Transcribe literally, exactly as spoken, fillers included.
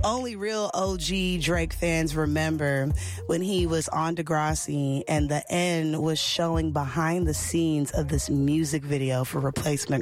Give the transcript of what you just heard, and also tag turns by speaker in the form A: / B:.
A: only real O G Drake fans remember when he was on Degrassi and the end was showing behind the scenes of this music video for Replacement